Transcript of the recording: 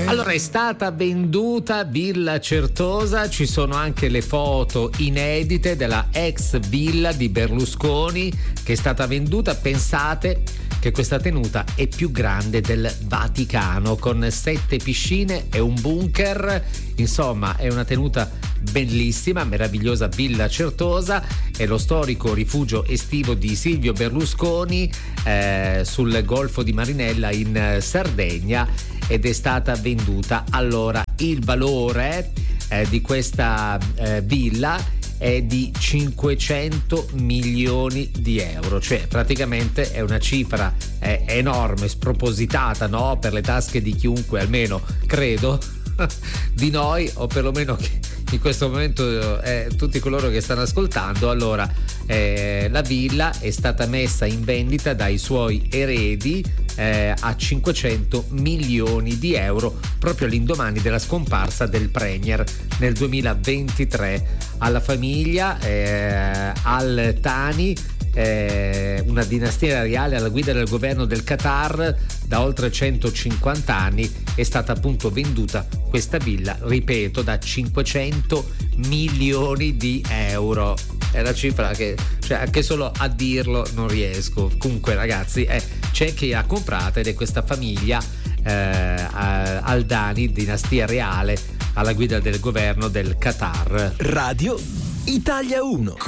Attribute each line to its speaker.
Speaker 1: Allora, è stata venduta Villa Certosa, ci sono anche le foto inedite della ex villa di Berlusconi che è stata venduta. Pensate che questa tenuta è più grande del Vaticano, con 7 piscine e un bunker. Insomma, è una tenuta bellissima, meravigliosa Villa Certosa. È lo storico rifugio estivo di Silvio Berlusconi sul golfo di Marinella in Sardegna, ed è stata venduta. Allora, il valore di questa villa è di 500 milioni di euro, cioè praticamente è una cifra enorme, spropositata, no? Per le tasche di chiunque, almeno credo di noi, o perlomeno che in questo momento tutti coloro che stanno ascoltando. Allora, la villa è stata messa in vendita dai suoi eredi a 500 milioni di euro proprio all'indomani della scomparsa del premier nel 2023. Alla famiglia Al Thani, una dinastia reale alla guida del governo del Qatar da oltre 150 anni, è stata appunto venduta questa villa, ripeto, da 500 milioni di euro. È la cifra che, cioè, anche solo a dirlo non riesco. Comunque, ragazzi, c'è chi ha comprato, ed è questa famiglia Al Thani, dinastia reale alla guida del governo del Qatar.
Speaker 2: Radio Italia 1.